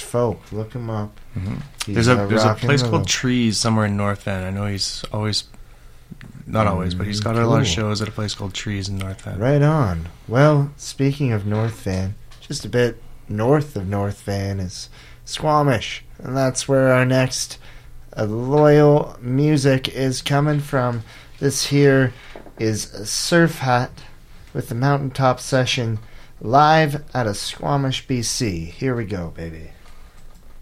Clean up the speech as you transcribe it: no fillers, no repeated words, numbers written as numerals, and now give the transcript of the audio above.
Folk. Look him up. Mm-hmm. There's a place called Trees somewhere in North End. I know he's always, not always, but he's got a lot of shows at a place called Trees in North End. Right on. Well, speaking of North Van, just a bit north of North Van is Squamish, and that's where our next loyal music is coming from. This here is Surf Hat with the Mountaintop Session live out of Squamish, BC. Here we go, baby.